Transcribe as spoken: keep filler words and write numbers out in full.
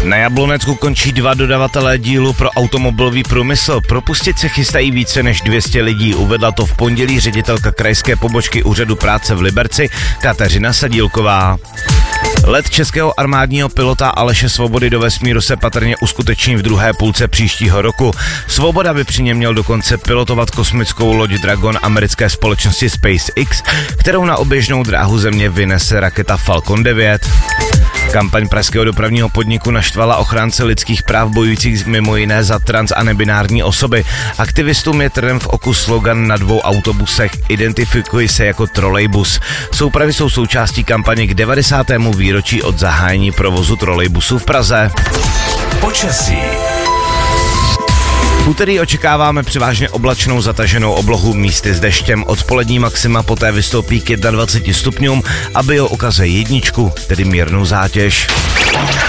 Na Jablonecku končí dva dodavatelé dílu pro automobilový průmysl. Propustit se chystají více než dvě stě lidí. Uvedla to v pondělí ředitelka krajské pobočky úřadu práce v Liberci Kateřina Sadílková. Let českého armádního pilota Aleše Svobody do vesmíru se patrně uskuteční v druhé půlce příštího roku. Svoboda by při něm měl dokonce pilotovat kosmickou loď Dragon americké společnosti SpaceX, kterou na oběžnou dráhu Země vynese raketa Falcon devět. Kampaň pražského dopravního podniku naštvala ochránce lidských práv bojujících mimo jiné za trans a nebinární osoby. Aktivistům je trnem v oku slogan na dvou autobusech Identifikuj se jako trolejbus. Soupravy jsou součástí kampaně k devadesátému výročí od zahájení provozu trolejbusů v Praze. Počasí. V úterý očekáváme převážně oblačnou zataženou oblohu, místy s deštěm. Odpolední maxima poté vystoupí k dvaceti jednomu stupňům a bio ukazuje jedničku, tedy mírnou zátěž.